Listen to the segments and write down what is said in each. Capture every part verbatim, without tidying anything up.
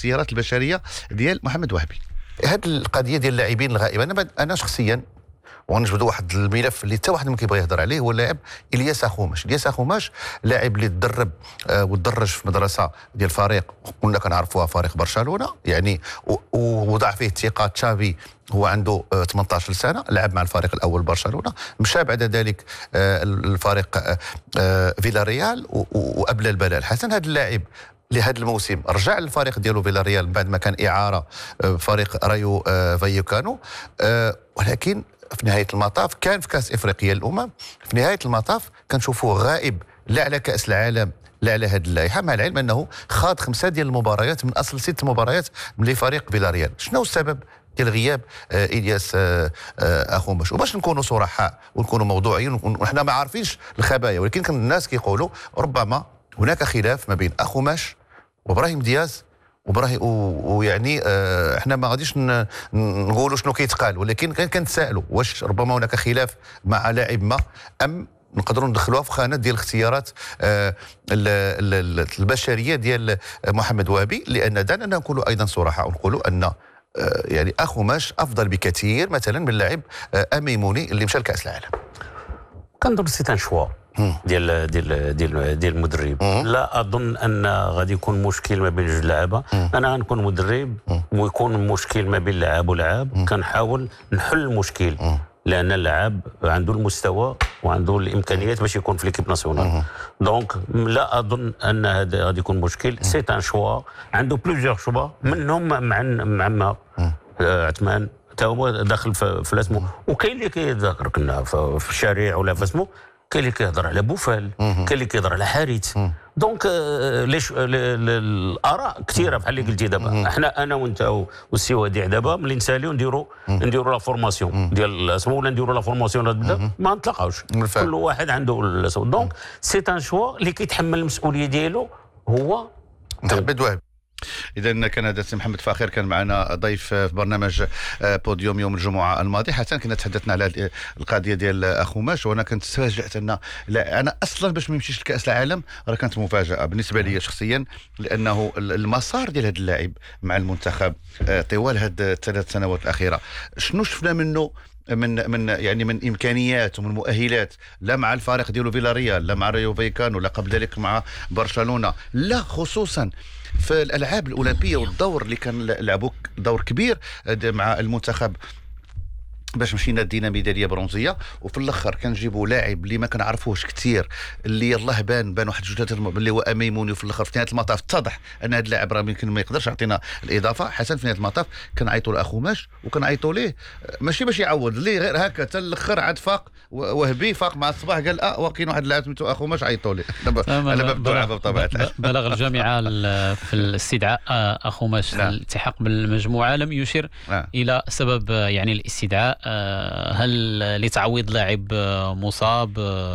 الاختيارات البشريه ديال محمد وهبي. هذه القضيه ديال اللاعبين الغائبين، انا انا شخصيا ونجبدوا واحد الملف اللي حتى واحد ما كيبغي يهضر عليه، هو اللاعب الياس اخوماش. الياس اخوماش لاعب اللي تدرب آه وتدرج في مدرسه ديال فريق كنا كنعرفوها فريق برشلونه يعني، ووضع فيه الثقه تشافي. هو عنده آه ثمانطاش سنه، لعب مع الفريق الاول برشلونه، مشى بعد ذلك آه الفريق آه آه فيلاريال وابلى البلاء الحسن. هذا اللاعب لهذا الموسم رجع للفريق ديالو فيلاريال بعد ما كان اعاره آه فريق رايو آه فايوكانو، آه ولكن في نهاية المطاف كان في كأس إفريقيا الأمم، في نهاية المطاف كنشوفوه غائب لا على كأس العالم لا على هذه اللائحة، مع العلم أنه خاض خمسة ديال المباريات من أصل ست مباريات من لفريق فيلاريال. شنو السبب ديال غياب آه إلياس آه آه أخوماش؟ وباش نكونوا صرحاء ونكونوا موضوعيين ونحن ما عارفينش الخبايا، ولكن كان الناس كيقولوا ربما هناك خلاف ما بين أخوماش وإبراهيم دياز وبراهي ويعني آه احنا ما غاديش نقولوا شنو كيتقال، ولكن كنتسائلوا واش ربما هناك خلاف مع لاعب ما، ام نقدروا ندخلوها في خانه ديال الاختيارات آه البشريه ديال محمد وهبي. لان دعنا نقولوا ايضا صراحه ونقولوا ان آه يعني اخوماش افضل بكثير مثلا من لاعب آه اميموني اللي مشى لكاس العالم. كنظن سي ان شوا ديال ديال ديال ديال المدرب. لا اظن ان غادي يكون مشكل ما بين جوج لعابه. انا غنكون مدرب ويكون مشكل ما بين لاعب ولاعب، كنحاول نحل المشكل لان اللاعب عنده المستوى وعنده الامكانيات باش يكون في ليكيب ناسيونال. دونك لا اظن ان هذا غادي يكون مشكل. سي ان شوا عنده بلوزيغ شوا، منهم مع مع عثمان حتى هو داخل في اسمه، وكاين اللي كيذكر كنا في الشارع ولا في اسمه، كاين اللي كيهضر على بوفال، كاين اللي كيهضر على حارث. دونك ليش الاراء كثيره بحال اللي قلتي دابا. احنا انا وانت والسي وديع دابا ملي نساليو نديروا نديروا لا فورماسيون ديال اسمه ولا نديروا لا فورماسيون تبدا ما نتلاقاوش، كل واحد عنده. دونك سي ان شوا اللي كيتحمل المسؤوليه ديالو هو محمد وهبي. إذا كان هذا السي محمد فاخر كان معنا ضيف في برنامج بوديوم يوم الجمعة الماضي. حسن كنا تحدثنا على القضية ديال أخوماش، وأنا كنت تفاجأت أن لا أنا أصلا باش ما يمشيش لكأس العالم راه كانت مفاجأة بالنسبة لي شخصيا، لأنه المسار ديال هذا اللاعب مع المنتخب طوال هذه الثلاث سنوات الأخيرة شنو شفنا منه من من يعني من امكانيات ومن مؤهلات، لا مع الفريق ديالو فيلاريال لا مع رايو فايكانو لا قبل ذلك مع برشلونة، لا خصوصا في الالعاب الاولمبيه والدور اللي كان لعبوا دور كبير مع المنتخب باش مشينا دينا ميداليه برونزيه. وفي الاخر كنجيبوا لاعب اللي ما كنعرفوش كثير، اللي يلاه بان بان واحد جوج اللي هو اميموني، وفي الاخر في نهايه المطاف اتضح ان هذا اللاعب راه يمكن ما يقدرش يعطينا الاضافه. حسن في نهايه المطاف كنعيطوا لاخوماش وكنعيطوا ليه ماشي باش يعوض ليه غير هكا، حتى الاخر عاد فاق وهبي فاق مع الصباح قال اه واقيين واحد اللاعب سميتو اخوماش عيطوا ليه. انا باب الدعابه بطبيعه الحال. بلغ الجامعه في الاستدعاء اخوماش الالتحاق بالمجموعه لم يشر الى سبب يعني الاستدعاء، هل لتعويض لاعب مصاب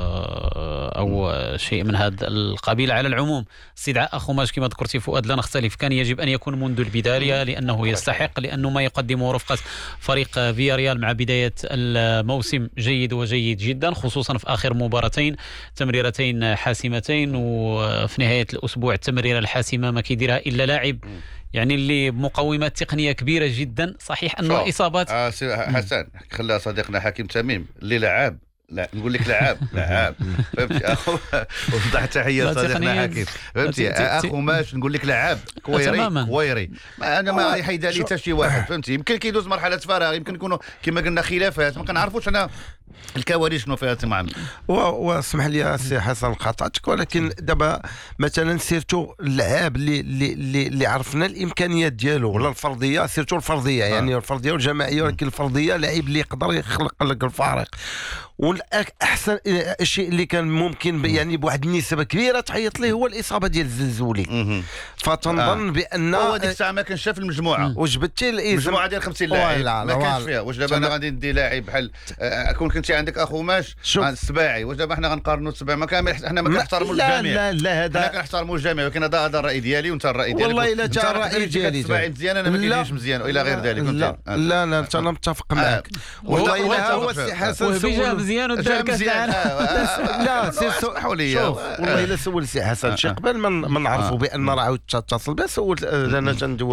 او شيء من هذا القبيل. على العموم استدعاء اخوماش كما ذكرتي فؤاد لا نختلف، كان يجب ان يكون منذ البدايه لانه يستحق، لانه ما يقدمه رفقه فريق فياريال مع بدايه الموسم جيد وجيد جدا، خصوصا في اخر مباراتين تمريرتين حاسمتين، وفي نهايه الاسبوع التمريره الحاسمه ما كيديرها الا لاعب يعني اللي بمقومات تقنيه كبيره جدا. صحيح انه الاصابات آه حسن خلى صديقنا حكيم تميم اللي لعب، لا نقول لك لعاب لعاب فهمتي اخو وضح تحيه صديقنا حكيم فهمتي اخو ماش نقول لك لعاب كويري كويري انا ما يحيد لي حتى شي واحد فهمتي. يمكن كيدوز مرحله فراغ، يمكن يكونوا كما قلنا خلافات ما كنعرفوش انا الكواليس شنو فيها سي محمد. واسمح لي سي حسن قاطعتك، ولكن دابا مثلا سيرتو اللعاب اللي اللي اللي عرفنا الامكانيات ديالو ولا الفرديه، سيرتو الفرديه يعني الفرديه والجماعيه، ولكن الفرديه لعيب اللي يقدر يخلق لك الفارق. والاحسن الشيء اللي كان ممكن يعني بواحد النسبه كبيره تعيط ليه هو الاصابه ديال الزلزولي. فتنظن آه. بان هو ديك الساعه ما كانش في المجموعه، وجبتي المجموعه ديال خمسين لاعب ما كانش فيها. واش دابا انا غادي ندي لاعب بحال كون كنتي عندك اخو ماش السباعي، واش دابا حنا غنقارنوا السباعي؟ ما كامل حنا ما كنحترموا الجميع. لا لا هذا حنا كنحترموا الجميع، ولكن هذا هذا الراي ديالي وانت الراي ديالك. والله الا جا الراي ديالي السباعي مزيان انا ما كاينش مزيان والى غير ذلك. لا لا لا انا متفق معك والله الا هو السي حسن سول مزيان ودار لا سير حولي والله الا سول سي حسن شي قبل ما نعرفوا بان راه عاود تتصل به سول انا تندوي